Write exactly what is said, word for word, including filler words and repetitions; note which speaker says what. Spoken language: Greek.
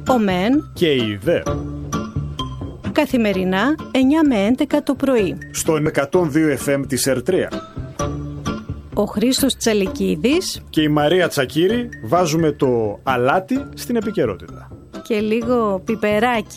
Speaker 1: ο Μεν
Speaker 2: και η Δε.
Speaker 1: Καθημερινά εννιά με έντεκα το πρωί.
Speaker 2: Στον εκατόν δύο εφ εμ της Ερτρία.
Speaker 1: Ο Χρήστος Τσαλικίδης
Speaker 2: και η Μαρία Τσακύρη βάζουμε το αλάτι στην επικαιρότητα.
Speaker 1: Και λίγο πιπεράκι.